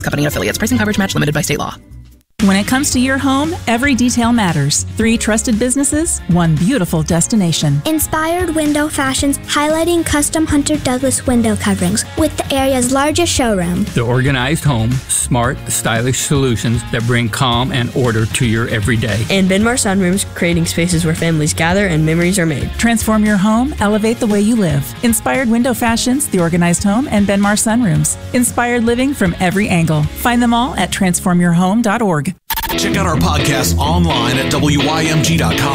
Company and affiliates. Price and coverage match limited by state law. When it comes to your home, every detail matters. 3 trusted businesses, 1 beautiful destination. Inspired Window Fashions, highlighting custom Hunter Douglas window coverings with the area's largest showroom. The organized home, smart, stylish solutions that bring calm and order to your everyday. And Benmar Sunrooms, creating spaces where families gather and memories are made. Transform your home, elevate the way you live. Inspired Window Fashions, The Organized Home, and Benmar Sunrooms. Inspired living from every angle. Find them all at transformyourhome.org. Check out our podcast online at WYMG.com.